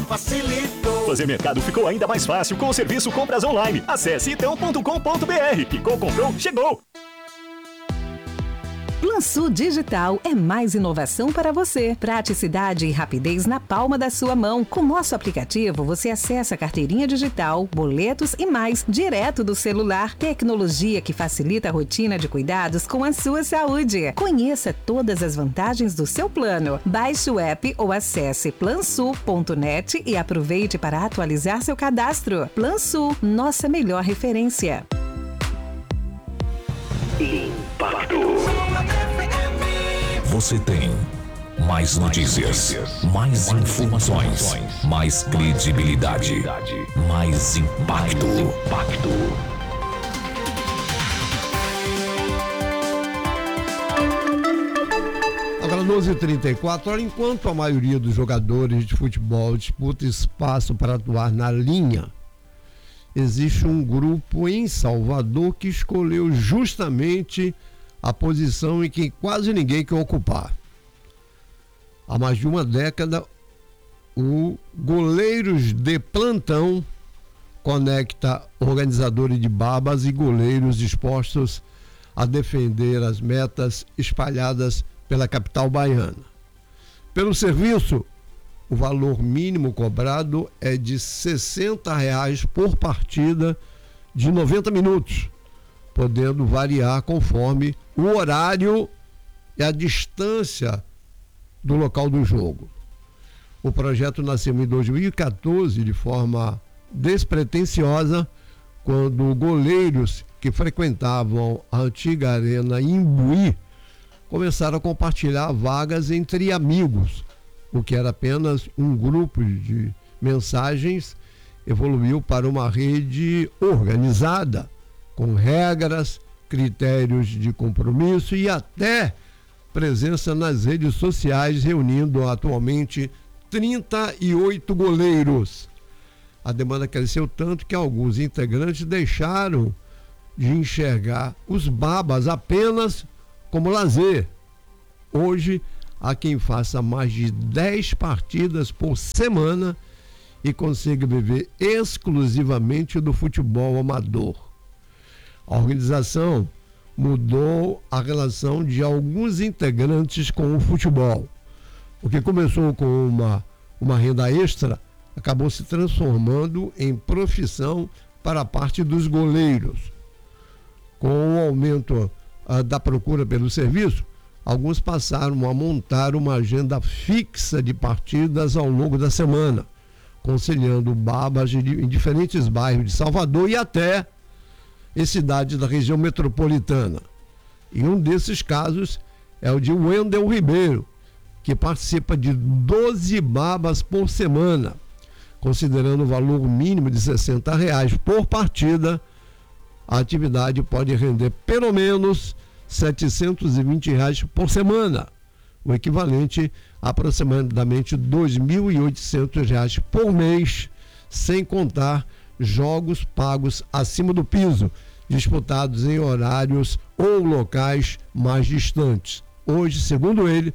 facilitou. Fazer mercado ficou ainda mais fácil com o serviço Compras Online. Acesse itão.com.br. Picou, comprou, chegou! PlanSul Digital é mais inovação para você. Praticidade e rapidez na palma da sua mão. Com nosso aplicativo, você acessa a carteirinha digital, boletos e mais, direto do celular. Tecnologia que facilita a rotina de cuidados com a sua saúde. Conheça todas as vantagens do seu plano. Baixe o app ou acesse plansul.net e aproveite para atualizar seu cadastro. PlanSul, nossa melhor referência. Impacto. Você tem mais notícias, mais informações, mais credibilidade, mais impacto. Agora 12h34, olha, enquanto a maioria dos jogadores de futebol disputa espaço para atuar na linha, existe um grupo em Salvador que escolheu justamente a posição em que quase ninguém quer ocupar. Há mais de uma década, o Goleiros de Plantão conecta organizadores de babas e goleiros dispostos a defender as metas espalhadas pela capital baiana. Pelo serviço, o valor mínimo cobrado é de R$ 60 por partida de 90 minutos, podendo variar conforme o horário e a distância do local do jogo. O projeto nasceu em 2014 de forma despretensiosa, quando goleiros que frequentavam a antiga Arena Imbuí começaram a compartilhar vagas entre amigos. O que era apenas um grupo de mensagens evoluiu para uma rede organizada, com regras, critérios de compromisso e até presença nas redes sociais, reunindo atualmente 38 goleiros. A demanda cresceu tanto que alguns integrantes deixaram de enxergar os babas apenas como lazer. Hoje, há quem faça mais de 10 partidas por semana e consiga viver exclusivamente do futebol amador. A organização mudou a relação de alguns integrantes com o futebol. O que começou com uma renda extra acabou se transformando em profissão para a parte dos goleiros. Com o aumento da procura pelo serviço, alguns passaram a montar uma agenda fixa de partidas ao longo da semana, conciliando babas em diferentes bairros de Salvador e até em cidades da região metropolitana. E um desses casos é o de Wendel Ribeiro, que participa de 12 babas por semana. Considerando o valor mínimo de R$ 60 por partida, a atividade pode render pelo menos R$ 720 por semana, o equivalente a aproximadamente R$ 2.800 por mês, sem contar jogos pagos acima do piso, disputados em horários ou locais mais distantes. Hoje, segundo ele,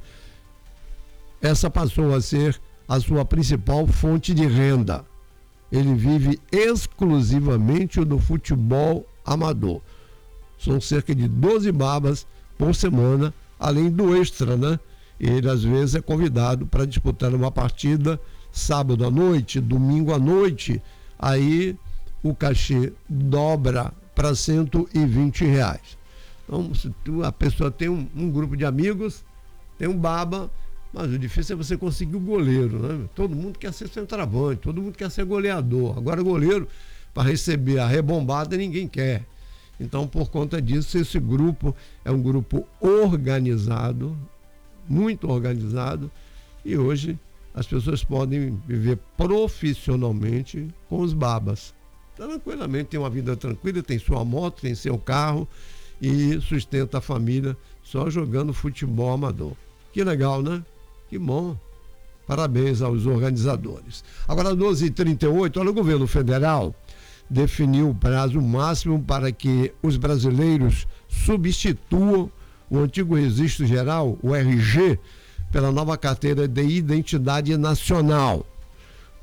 essa passou a ser a sua principal fonte de renda. Ele vive exclusivamente do futebol amador. São cerca de 12 babas por semana, além do extra, né? Ele às vezes é convidado para disputar uma partida sábado à noite, domingo à noite. Aí o cachê dobra para R$ 120. Então, se a pessoa tem um grupo de amigos, tem um baba, mas o difícil é você conseguir o goleiro, né? Todo mundo quer ser centroavante, todo mundo quer ser goleador. Agora, goleiro, para receber a rebombada, ninguém quer. Então, por conta disso, esse grupo é um grupo organizado, muito organizado, e hoje as pessoas podem viver profissionalmente com os babas. Tranquilamente, tem uma vida tranquila, tem sua moto, tem seu carro e sustenta a família só jogando futebol amador. Que legal, né? Que bom. Parabéns aos organizadores. Agora, 12h38, olha, o governo federal definiu o prazo máximo para que os brasileiros substituam o antigo Registro Geral, o RG, pela nova carteira de identidade nacional.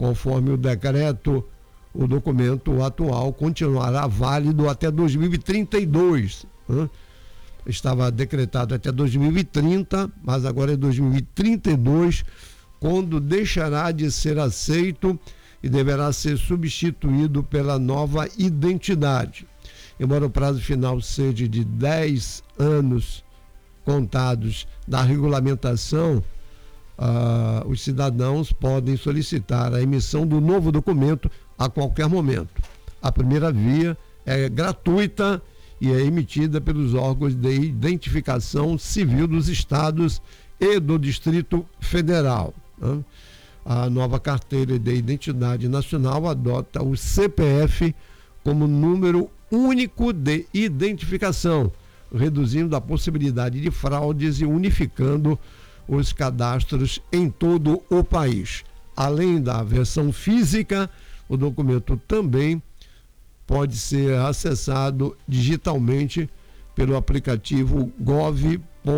Conforme o decreto, o documento atual continuará válido até 2032. Né? Estava decretado até 2030, mas agora é 2032, quando deixará de ser aceito e deverá ser substituído pela nova identidade. Embora o prazo final seja de 10 anos contados da regulamentação, os cidadãos podem solicitar a emissão do novo documento a qualquer momento. A primeira via é gratuita e é emitida pelos órgãos de identificação civil dos estados e do Distrito Federal. Né? A nova carteira de identidade nacional adota o CPF como número único de identificação, reduzindo a possibilidade de fraudes e unificando os cadastros em todo o país. Além da versão física, o documento também pode ser acessado digitalmente pelo aplicativo gov.br.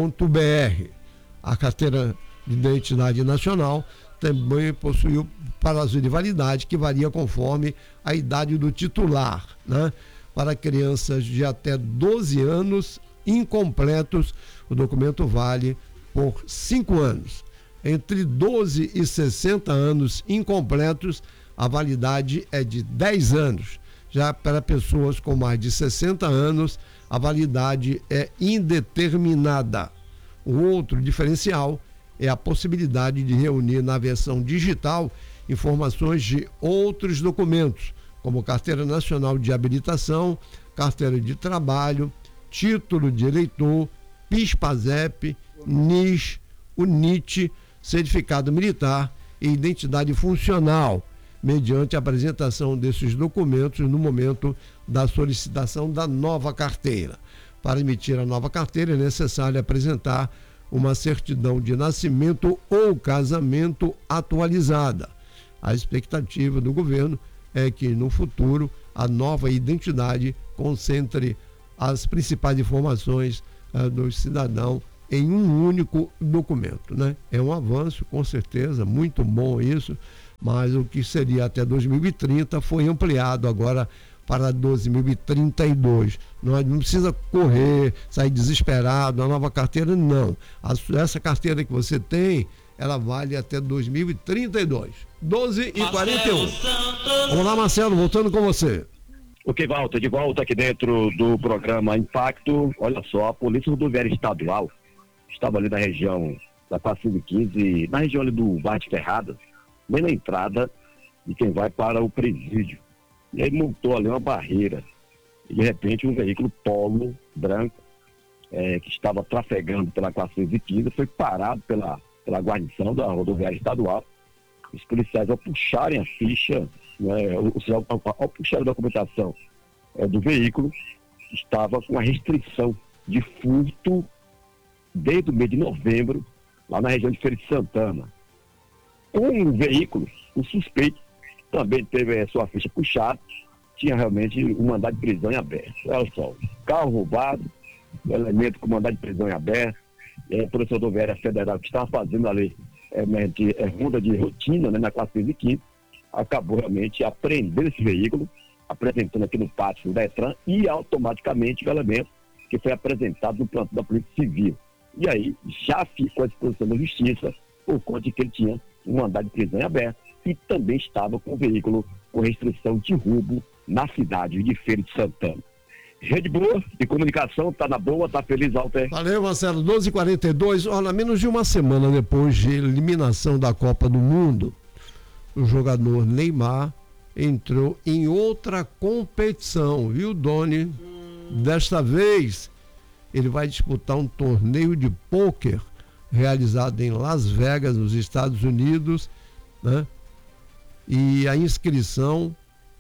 A carteira de identidade nacional também possui o prazo de validade que varia conforme a idade do titular, né? Para crianças de até 12 anos incompletos, o documento vale por 5 anos. Entre 12 e 60 anos incompletos, a validade é de 10 anos. Já para pessoas com mais de 60 anos, a validade é indeterminada. O outro diferencial é a possibilidade de reunir na versão digital informações de outros documentos, como Carteira Nacional de Habilitação, Carteira de Trabalho, Título de Eleitor, PIS/PASEP, NIS, UNIT, Certificado Militar e Identidade Funcional, mediante a apresentação desses documentos no momento da solicitação da nova carteira. Para emitir a nova carteira é necessário apresentar uma certidão de nascimento ou casamento atualizada. A expectativa do governo é que, no futuro, a nova identidade concentre as principais informações do cidadão em um único documento, né? É um avanço, com certeza, muito bom isso, mas o que seria até 2030 foi ampliado agora para 2032. Não precisa correr, sair desesperado, a nova carteira, não. Essa carteira que você tem, ela vale até 2032. 12h41. Vamos lá, Marcelo, voltando com você. Ok, Walter, de volta aqui dentro do programa Impacto. Olha só, a Polícia Rodoviária Estadual estava ali na região da 415, na região ali do Bate Ferradas, bem na entrada de quem vai para o presídio. E aí montou ali uma barreira. E de repente um veículo Polo branco, que estava trafegando pela 415, foi parado pela guarnição da rodoviária estadual. Os policiais, ao puxarem a ficha, né, ao puxar a documentação do veículo, estava com a restrição de furto desde o mês de novembro, lá na região de Feira de Santana. Com o veículo, o suspeito também teve sua ficha puxada, tinha realmente um mandado de prisão em aberto. Olha só, carro roubado, elemento com mandado de prisão em aberto, e a Polícia Rodoviária Federal, que estava fazendo ali ronda de rotina, né, na 415, acabou realmente apreendendo esse veículo, apresentando aqui no pátio da Detran, e automaticamente o elemento que foi apresentado no plantão da Polícia Civil. E aí já ficou à disposição da Justiça, por conta de que ele tinha um mandado de prisão em aberto e também estava com o veículo com restrição de roubo na cidade de Feira de Santana. Rede boa de comunicação, tá na boa, tá feliz, Walter? Valeu, Marcelo. 12h42, olha, menos de uma semana depois de eliminação da Copa do Mundo, o jogador Neymar entrou em outra competição, viu, Doni? Desta vez, ele vai disputar um torneio de pôquer realizado em Las Vegas, nos Estados Unidos, né? E a inscrição,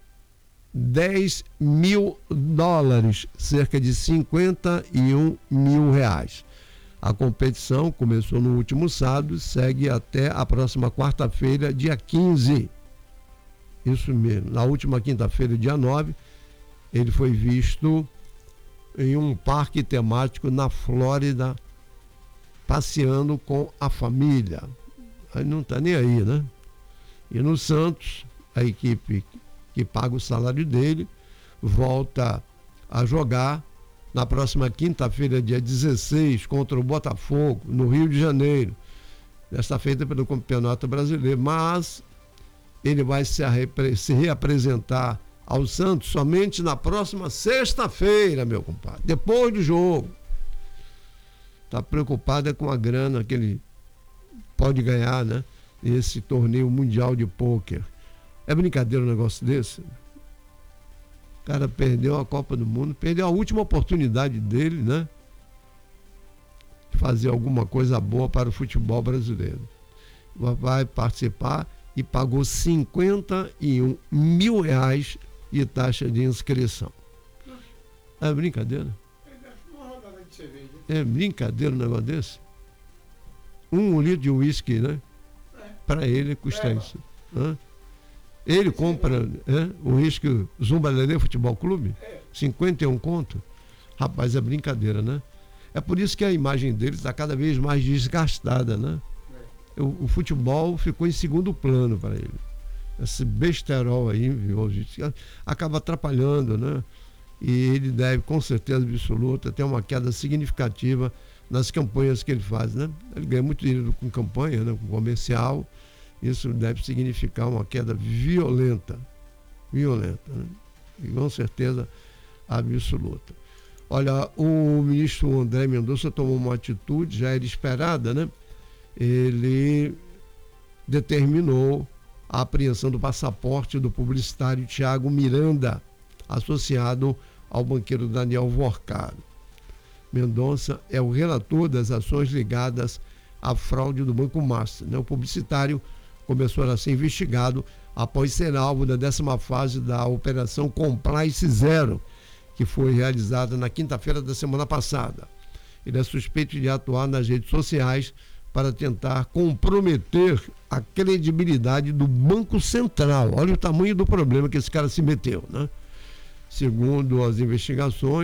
$10 mil, cerca de R$51 mil. A competição começou no último sábado, segue até a próxima quarta-feira, dia 15. Isso mesmo, na última quinta-feira, dia 9, ele foi visto em um parque temático na Flórida, passeando com a família. Aí não está nem aí, né? E no Santos, a equipe que paga o salário dele volta a jogar na próxima quinta-feira, dia 16, contra o Botafogo, no Rio de Janeiro. Desta feita pelo Campeonato Brasileiro. Mas ele vai se reapresentar ao Santos somente na próxima sexta-feira, meu compadre, depois do jogo. Está preocupado com a grana que ele pode ganhar, né? Esse torneio mundial de pôquer. É brincadeira um negócio desse? O cara perdeu a Copa do Mundo, perdeu a última oportunidade dele, né? De fazer alguma coisa boa para o futebol brasileiro. Vai participar e pagou 51 mil reais de taxa de inscrição. É brincadeira? É brincadeira um negócio desse? 1 litro de uísque, né? Para ele custa isso. Né? Ele compra o uísque Zumba Lelê Futebol Clube, 51 conto. Rapaz, é brincadeira, né? É por isso que a imagem dele está cada vez mais desgastada, né? O futebol ficou em segundo plano para ele. Esse besterol aí, viu, acaba atrapalhando, né? E ele deve, com certeza absoluta, ter uma queda significativa nas campanhas que ele faz, né? Ele ganha muito dinheiro com campanha, né? Com comercial. Isso deve significar uma queda violenta, né? E com certeza absoluta. Olha, o ministro André Mendonça tomou uma atitude, já era esperada, né? Ele determinou a apreensão do passaporte do publicitário Tiago Miranda, associado ao banqueiro Daniel Vorcaro. Mendonça é o relator das ações ligadas à fraude do Banco Master, né? O publicitário começou a ser investigado após ser alvo da 10ª fase da Operação Compliance Zero, que foi realizada na quinta-feira da semana passada. Ele é suspeito de atuar nas redes sociais para tentar comprometer a credibilidade do Banco Central. Olha o tamanho do problema que esse cara se meteu, né? Segundo as investigações,